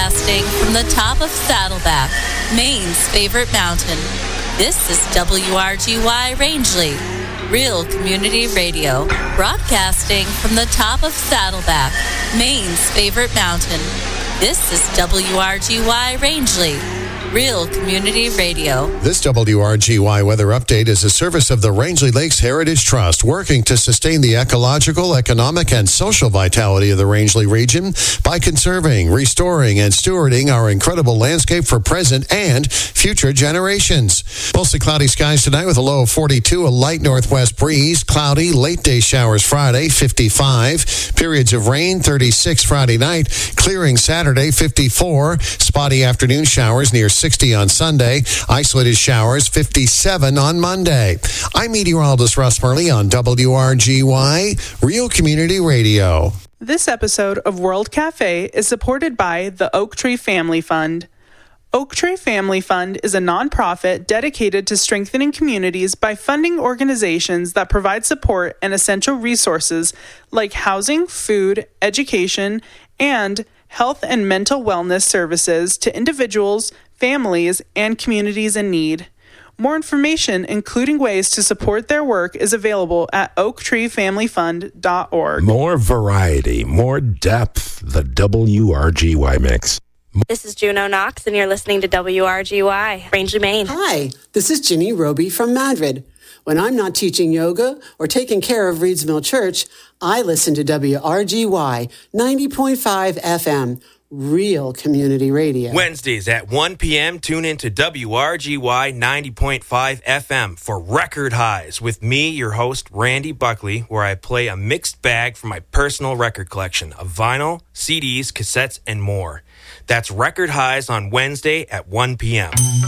Broadcasting from the top of Saddleback, Maine's favorite mountain. This is WRGY Rangeley, Real Community Radio. Broadcasting from the top of Saddleback, Maine's favorite mountain. This is WRGY Rangeley, Real Community Radio. This WRGY weather update is a service of the Rangeley Lakes Heritage Trust, working to sustain the ecological, economic, and social vitality of the Rangeley region by conserving, restoring, and stewarding our incredible landscape for present and future generations. Mostly cloudy skies tonight with a low of 42, a light northwest breeze, cloudy, late day showers Friday, 55, periods of rain, 36 Friday night, clearing Saturday, 54, spotty afternoon showers near 60 on Sunday, isolated showers 57 on Monday. I'm meteorologist Russ Murley on WRGY, Real Community Radio. This episode of World Cafe is supported by the Oak Tree Family Fund. Oak Tree Family Fund is a nonprofit dedicated to strengthening communities by funding organizations that provide support and essential resources like housing, food, education, and health and mental wellness services to individuals, families, and communities in need. More information, including ways to support their work, is available at oaktreefamilyfund.org. More variety, more depth, the WRGY mix. This is Juno Knox, and you're listening to WRGY, Rangeley, Maine. Hi, this is Ginny Roby from Madrid. When I'm not teaching yoga or taking care of Reeds Mill Church, I listen to WRGY 90.5 FM, Real Community Radio. Wednesdays at 1 p.m., tune in to WRGY 90.5 FM for Record Highs with me, your host, Randy Buckley, where I play a mixed bag from my personal record collection of vinyl, CDs, cassettes, and more. That's Record Highs on Wednesday at 1 p.m.